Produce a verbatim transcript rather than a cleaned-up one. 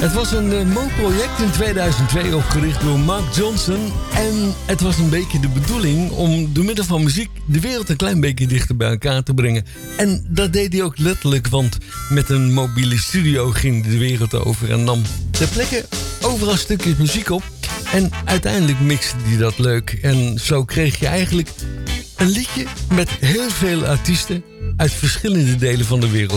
Het was een uh, Mo-project in tweeduizend twee opgericht door Mark Johnson. En het was een beetje de bedoeling om door middel van muziek de wereld een klein beetje dichter bij elkaar te brengen. En dat deed hij ook letterlijk, want met een mobiele studio ging de wereld over en nam ter plekke overal stukjes muziek op. En uiteindelijk mixte hij dat leuk. En zo kreeg je eigenlijk een liedje met heel veel artiesten uit verschillende delen van de wereld.